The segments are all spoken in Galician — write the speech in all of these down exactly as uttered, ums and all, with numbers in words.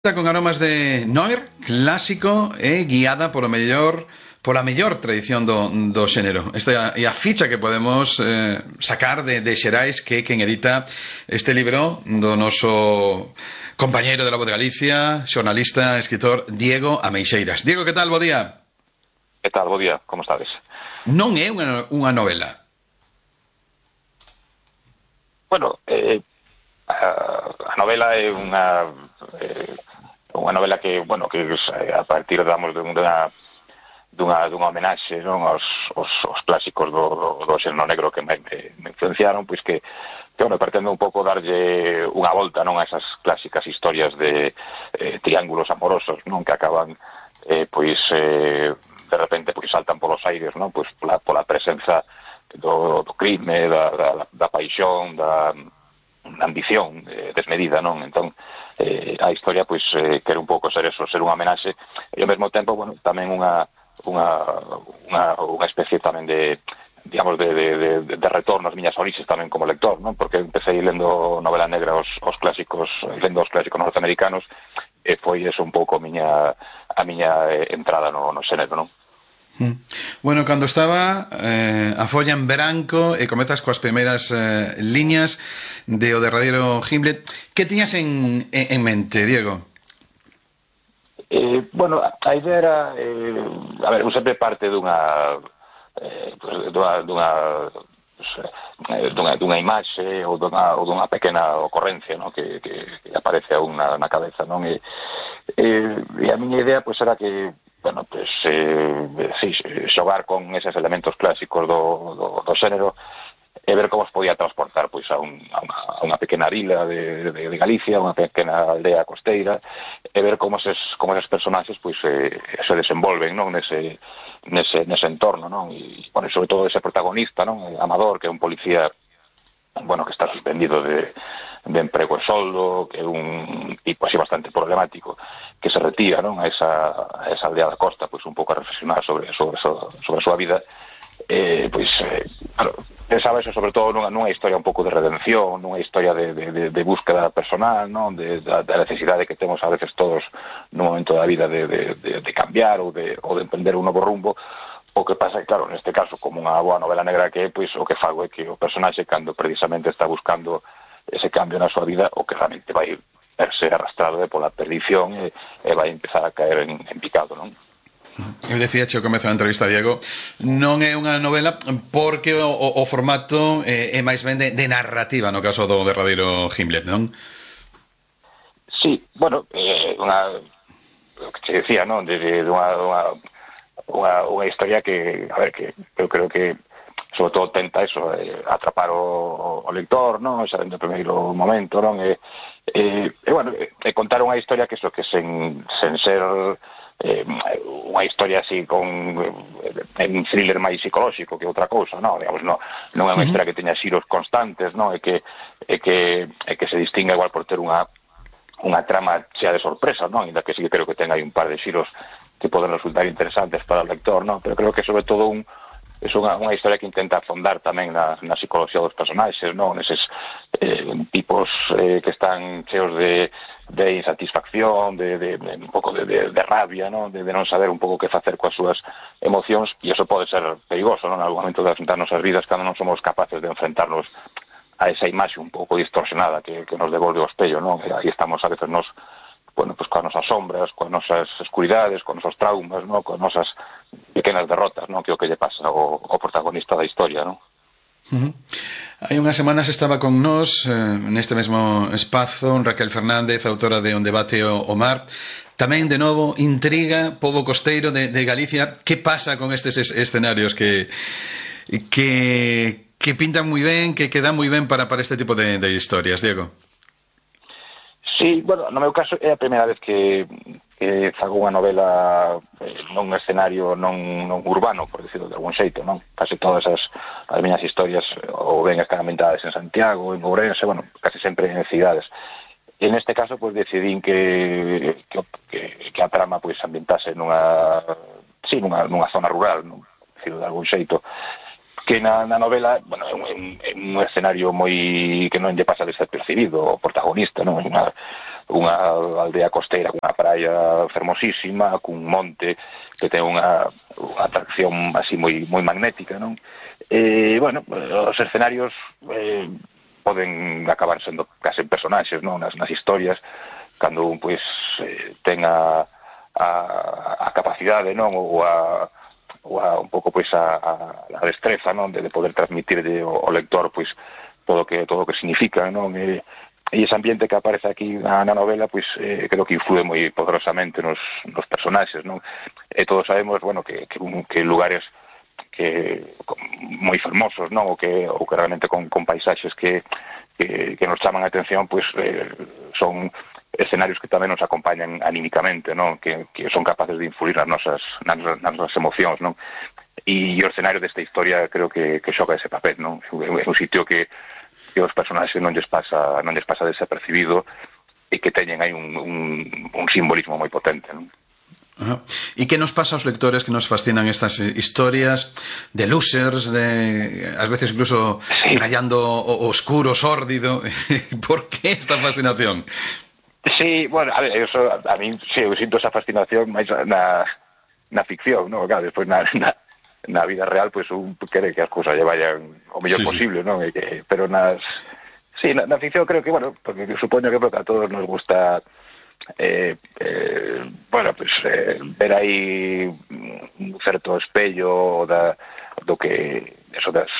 Con aromas de Noir, clásico e guiada polo mellor pola mellor tradición do, do xénero. Esta é a ficha que podemos eh, sacar de, de Xerais, que é quen edita este libro do noso compañeiro de La Voz de Galicia, xornalista, escritor Diego Ameixeiras. Diego, que tal? Bo día. Que tal? Bo día, como estades? Non é unha, unha novela. Bueno, eh, a, a novela é unha eh, unha novela que, bueno, que a partir, digamos, dunha dunha, dunha homenaxe, non, aos, aos, aos clásicos do, do, do xénero negro que me, me, me influenciaron, pois que, que bueno, pretendo un pouco darlle unha volta, non, a esas clásicas historias de eh, triángulos amorosos, non, que acaban eh, pois eh, de repente pois saltan polos aires, non, pois pola, pola presenza do, do crime, da, da, da paixón, da unha ambición eh, desmedida, non? Entón, eh, a historia, pois, eh, quere un pouco ser eso, ser unha homenaxe, e ao mesmo tempo, bueno, tamén unha unha, unha, unha especie tamén de, digamos, de, de, de, de retorno ás miñas orixes tamén como lector, non? Porque empecé lendo novela negra os, os clásicos, lendo os clásicos norteamericanos, e foi eso un pouco a miña, a miña entrada no, no xénero, non? Bueno, cando estaba eh, a folla en branco e comezas coas primeiras eh, liñas de o derradeiro Gimlet, que tiñas en, en mente, Diego? Eh, bueno, a idea era eh, a ver, eu sempre parte dunha eh, pues, dunha dunha, pues, eh, dunha dunha imaxe ou dunha, ou dunha pequena ocorrencia, no? que, que, que aparece aún na, na cabeza, non? E, eh, e a miña idea pues era que bueno, pues, eh, sí, xogar con eses elementos clásicos do, do, do xénero e ver como os podía transportar pois a, un, a, unha, a unha pequena vila de, de, de Galicia, unha pequena aldea costeira, e ver como eses, como eses personaxes pois eh, se desenvolven, non, nese, nese, nese entorno, non, e, bueno, sobre todo ese protagonista, non, Amador, que é un policía, bueno, que está suspendido de, de emprego e soldo, que é un tipo así bastante problemático, que se retira, non, a esa, a esa aldea da costa, pois un pouco a reflexionar sobre, sobre, sobre a súa vida. Eh, pois, eh, claro, pensaba eso sobre todo nunha, nunha historia un pouco de redención, nunha historia de, de, de, de búsqueda personal, non, de, da, da necesidade que temos a veces todos nun momento da vida de, de, de, de cambiar ou de, ou de emprender un novo rumbo. O que pasa é, claro, neste caso, como unha boa novela negra que é, pois o que fago é que o personaxe, cando precisamente está buscando ese cambio na súa vida, o que realmente vai verse arrastrado é pola perdición e, e vai empezar a caer en, en picado, non? Eu decía che ao comezo da entrevista, Diego, non é unha novela porque o, o formato é, é máis ben de, de narrativa no caso do derradeiro Gimlet, non? Sí, bueno, eh, unha, o que te decía, non, de, de, de unha, unha, unha, unha historia que, a ver, que eu creo que sobre todo tenta eso, eh, atrapar o, o lector, non, xa dentro do primeiro momento, non, e, e, e bueno, e, e contar unha historia que eso, que sen, sen ser eh, unha historia así con eh, un thriller máis psicolóxico que outra cousa, non, digamos, non, non é unha historia que teña xiros constantes, non, e que, e que, e que se distinga igual por ter unha unha trama chea de sorpresas, non, ainda que sí que creo que ten aí un par de xiros que poden resultar interesantes para o lector, non, pero creo que sobre todo un é unha, unha historia que intenta afondar tamén na, na psicología dos personaxes, non? Neses eh, tipos eh, que están cheos de, de insatisfacción, de, de, de un pouco de, de, de rabia, non? De, de non saber un pouco que facer coas súas emocións, e iso pode ser perigoso, non? En algún momento de afrontar nosas vidas cando non somos capaces de enfrentarnos a esa imaxe un pouco distorsionada que, que nos devolve o espello, non? E aí estamos a veces nos bueno, pues coas nosas sombras, coas nosas escuridades, coas nosos traumas, ¿no? Coas nosas pequenas derrotas, ¿no? Que é o que lle pasa ao, ao protagonista da historia, ¿no? Uh-huh. Hai unhas semanas estaba con nós eh, neste mesmo espazo Raquel Fernández, autora de Un debate o, o mar. Tamén, de novo, intriga, pobo costeiro de, de Galicia. Que pasa con estes es, escenarios que que que pintan moi ben, que, que dan moi ben para, para este tipo de, de historias, Diego? Sí, bueno, no meu caso é a primeira vez que, que fago unha novela eh, nun escenario non, non urbano, por decirlo de algún xeito, non? Case todas as, as miñas historias ou ben están ambientadas en Santiago, en Ourense, bueno, casi sempre en cidades. E neste caso, pois, pues, decidín que, que, que, que a trama, pois, pues, ambientase nunha, sí, nunha, nunha zona rural, non? Por decirlo de algún xeito. Que na, na novela, bueno, é un, é un escenario moi que non lle pasa desapercibido o protagonista, non? É unha, unha aldea costeira, unha praia fermosísima, cun monte que ten unha, unha atracción así moi, moi magnética, non? E, bueno, os escenarios eh, poden acabar sendo case personaxes, non? Nas, nas historias, cando un, pois, eh, ten a, a, a capacidade, non? Ou a ou a, un pouco pois a, a, a destreza, non, de, de poder transmitirlle ao, ao lector pois todo que todo o que significa, non, e, e ese ambiente que aparece aquí na, na novela pois eh, creo que influe moi poderosamente nos, nos personaxes, non, e todos sabemos, bueno, que, que, que lugares que moi fermosos, non, ou que, ou que realmente con, con paisaxes que, que, que nos chaman a atención, pois eh, son escenarios que tamén nos acompañan anímicamente, non? Que, que son capaces de influir nas nosas, nas, nas nosas emocións, non? E o escenario desta historia creo que, que xoga ese papel, non? É un sitio que, que os personaxes non lles pasa, non lles pasa desapercibido e que teñen aí un, un, un simbolismo moi potente, non? Uh-huh. E que nos pasa aos lectores que nos fascinan estas historias de losers, de ás veces incluso sí, rayando o oscuro, sórdido? Por que esta fascinación? Sí, bueno, a ver, eso, a mí, sí, eu sinto esa fascinación máis na, na ficción, non? Claro, despois na, na, na vida real, pois pues, un quere que as cousas lle vayan o mellor sí, posible, sí, non? E que, pero nas, sí, na, na ficción creo que, bueno, porque supoño que a todos nos gusta, eh, eh, bueno, pues, eh, ver aí un certo espello da, do que, eso das...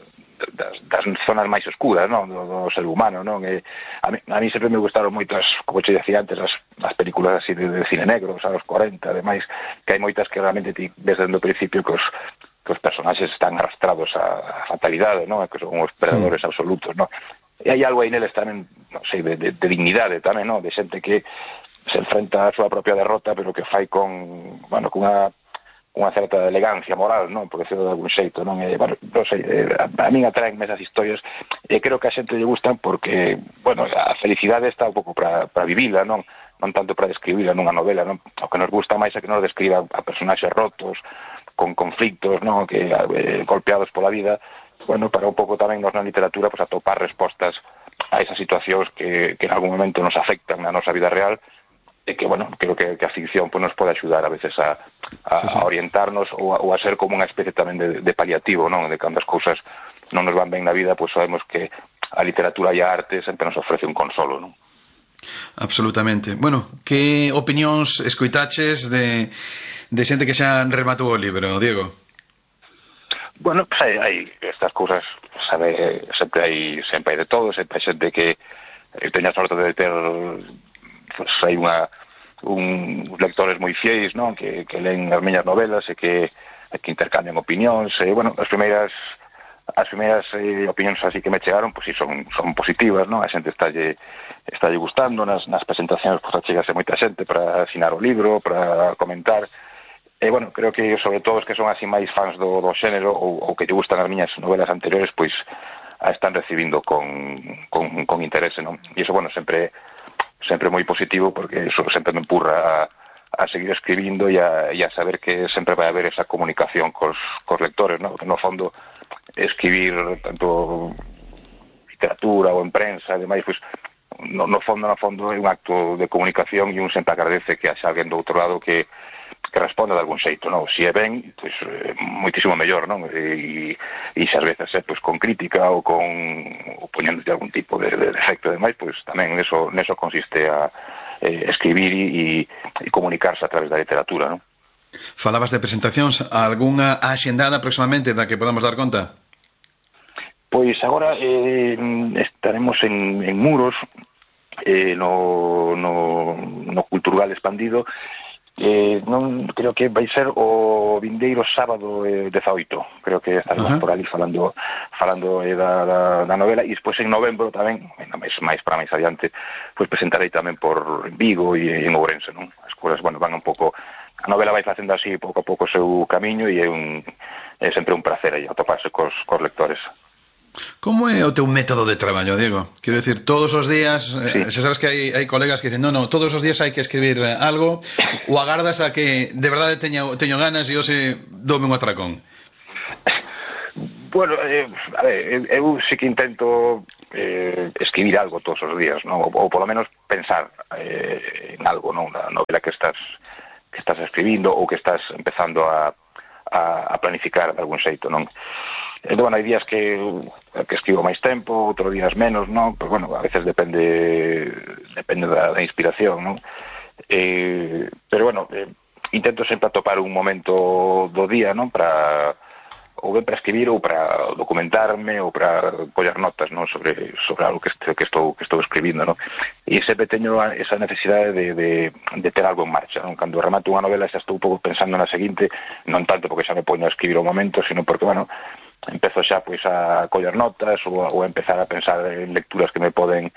Das, das zonas máis escuras, non, do, do ser humano, non? E a mí, a mí sempre me gustaron moito as, como che decía antes, as, as películas así de, de cine negro, os anos corenta, ademais, que hai moitas que realmente ti ves desde o principio que os, que os personaxes están arrastrados á fatalidade, non? Que son os predadores mm. absolutos, non? E hai algo aí neles tamén, non sei, de, de, de dignidade tamén, non? De xente que se enfrenta a súa propia derrota, pero que fai con, bueno, con unha unha certa elegancia moral, non? Por decirlo de algún xeito, non? E, bueno, non sei, a, a min atraen esas historias e creo que a xente lle gustan porque, bueno, a felicidade está un pouco para para vivila, non? Non tanto para describirla nunha novela, non? O que nos gusta máis é que nos describa a personaxes rotos, con conflictos, non? Que eh, golpeados pola vida, bueno, para un pouco tamén nos na literatura pues, atopar respostas a esas situacións que, que en algún momento nos afectan na nosa vida real, e que, bueno, creo que, que a ficción pues, nos pode axudar a veces a, a, sí, sí. a orientarnos ou a, ou a ser como unha especie tamén de, de paliativo, non? De cando as cousas non nos van ben na vida, pois pues sabemos que a literatura e a arte sempre nos ofrece un consolo, non? Absolutamente. Bueno, que opinións escoitaches de, de xente que xa rematou o libro, Diego? Bueno, pues hai, hai estas cousas, sabe, sempre hai sempre hai de todo, sempre hai xente que teña sorte de ter pues hai unha un lectores moi fieis, non, que, que leen as miñas novelas e que, que intercambian opinións, e, bueno, as primeiras as primeiras eh, opinións así que me chegaron, pois pues, sí, son, son positivas, non, a xente estálle, estálle gustando, nas, nas presentacións, pois, pues, achegase moita xente para asinar o libro, para comentar, e, bueno, creo que, sobre todo, os que son así máis fans do, do xénero, ou, ou que lle gustan as miñas novelas anteriores, pois, a están recibindo con, con, con interese, non, e iso, bueno, sempre sempre moi positivo, porque iso sempre me empurra a, a seguir escribindo e a, e a saber que sempre vai haber esa comunicación cos, cos lectores, ¿no? Porque no fondo escribir tanto literatura ou en prensa, ademais, pues, no, no fondo, no fondo é un acto de comunicación e un sempre agradece que haxa alguén do outro lado que que responda de algún xeito, non? Si é ben, pois, eh, moitísimo mellor, non? E, e se ás veces é, pois, con crítica ou con ou poñendo de algún tipo de, de defecto e demais, pois, tamén neso, neso consiste a eh, escribir e, e comunicarse a través da literatura, non? Falabas de presentacións, algunha axendada aproximadamente da que podamos dar conta? Pois agora eh, estaremos en, en Muros, eh, no, no, no Culturgal expandido. Eh, non creo que vai ser o vindeiro sábado eh, dezaoito, creo que estaremos uh-huh. por ali falando falando eh, da, da, da novela, e despois en novembro tamén, máis, máis para máis adiante, pois presentarei tamén por Vigo e en Ourense, non? As cousas, bueno, van un pouco, a novela vai facendo así pouco a pouco o seu camiño e é un é sempre un placer aí atoparse cos, cos lectores. Como é o teu método de traballo, Diego? Quero dicir, todos os días, sí. eh, xa sabes que hai, hai colegas que dicen, no, no, todos os días hai que escribir algo, ou agardas a que de verdade teño, teño ganas e hoxe dome un atracón? Bueno, eh, a ver, eu sí que intento eh, escribir algo todos os días, ¿no? O, o polo menos pensar eh, en algo, ¿no? Una novela que estás que estás escribindo ou que estás empezando a, a, a planificar de algún xeito, non? Entón, bueno, hai días que, que escribo máis tempo, outros días menos, non? Pues, bueno, a veces depende depende da, da inspiración, non? Eh, pero, bueno, eh, intento sempre atopar un momento do día, non? Para ou ben para escribir ou para documentarme ou para coller notas, non, sobre sobre algo que estou que estou que estou escribindo, non? E sempre teño esa necesidade de de de ter algo en marcha, non? Cando remato unha novela xa estou un pouco pensando na seguinte, non tanto porque xa me poño a escribir o momento, sino porque, bueno, empezo xa pois a coller notas ou ou a empezar a pensar en lecturas que me poden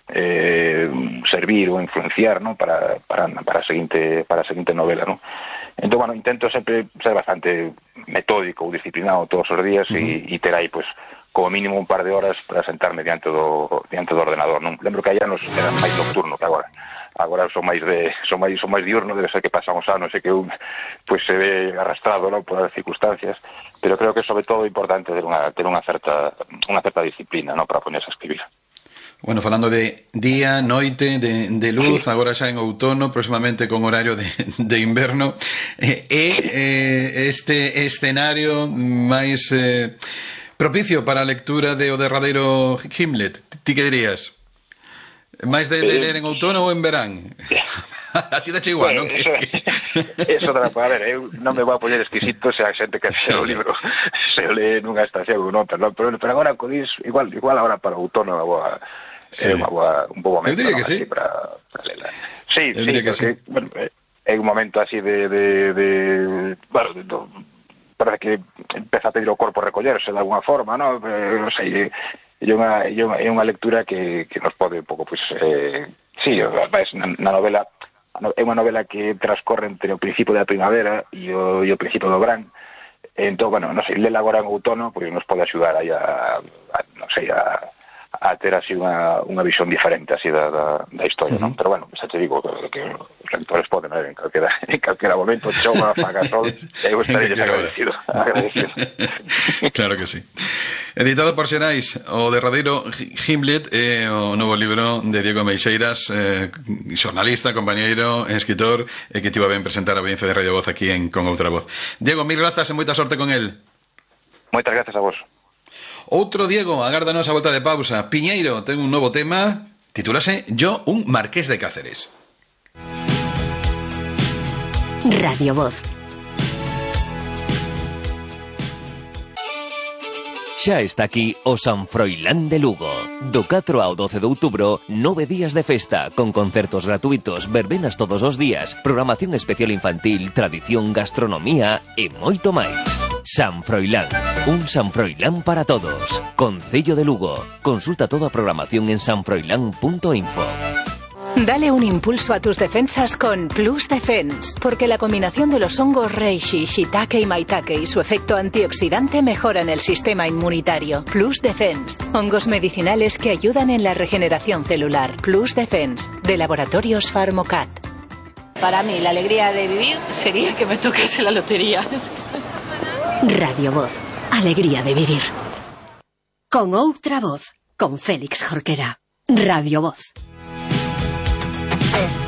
eh, servir ou influenciar, ¿no? para, para, para, a seguinte, para a seguinte novela, ¿no? Entón, bueno, intento sempre ser bastante metódico ou disciplinado todos os días uh-huh. e, e ter aí, pues, como mínimo un par de horas para sentarme diante do, diante do ordenador, non? Lembro que hai anos eran máis nocturno que agora. Agora son máis de son máis son máis diurno, debe ser que pasan os anos e que un pues se ve arrastrado, ¿no? Por as circunstancias, pero creo que sobre todo é importante ter unha ter unha certa unha certa disciplina, ¿no? Para ponerse a escribir. Bueno, falando de día, noite, de, de luz, sí. Agora xa en outono, próximamente con horario de, de inverno, e eh, eh, este escenario máis eh, propicio para a lectura de o derradeiro Hamlet, ti que dirías? Máis de, de ler en outono ou en verán? A ti dache igual, bueno, non? Eso, eso tra, a ver, eu non me vou a poñer exquisito se a xente que hace o libro se o lee nunha estación ou noutra, non? Pero, pero agora, codís, igual, igual agora para o outono a boa... Sí. É unha boa, un bo momento, eu diría ¿no? que sí. Para, para lela. Sí, eu sí, que porque, sí. Bueno, é un momento así de, de, de bueno, de, de, parece que empeza a pedir o corpo a recollerse de alguna forma, ¿no? Eh, non sei, é unha, é unha, é unha lectura que, que nos pode un pouco, pues, eh, sí, na, na novela, é unha novela que transcorre entre o principio da primavera e o, e o principio do verán. Entón, bueno, non sei, lela agora en outono, pois pues, nos pode axudar aí a, a non sei, a a ter así unha, unha visión diferente así da, da, da historia, uh-huh. non? Pero bueno, xa te digo que, que os lectores poden ver en calquera, en calquera momento chova, faga sol, e eu estarei agradecido, agradecido. Claro que sí. Editado por Xerais, o derradeiro Hamlet é o novo libro de Diego Meixeiras, eh, xornalista, compañeiro, escritor, e que tivo a ben presentar a audiencia de Radio Voz aquí en Con Outra Voz. Diego, mil grazas e moita sorte con el. Moitas gracias a vos. Outro Diego, agárdanos a volta de pausa. Piñeiro ten un novo tema, titúlase Yo, un marqués de Cáceres. Radio Voz. Xa está aquí o San Froilán de Lugo. Do catro ao doce de outubro, nove días de festa, con concertos gratuitos, verbenas todos os días, programación especial infantil, tradición, gastronomía e moito máis. San Froilán, un San Froilán para todos. Concello de Lugo. Consulta toda a programación en san froilán punto info. Dale un impulso a tus defensas con Plus Defense, porque la combinación de los hongos reishi, shiitake y maitake y su efecto antioxidante mejoran el sistema inmunitario. Plus Defense, hongos medicinales que ayudan en la regeneración celular. Plus Defense, de Laboratorios Pharmocat. Para mí, la alegría de vivir sería que me tocase la lotería. Radio Voz, alegría de vivir. Con Outra Voz, con Félix Jorquera. Radio Voz. Eh.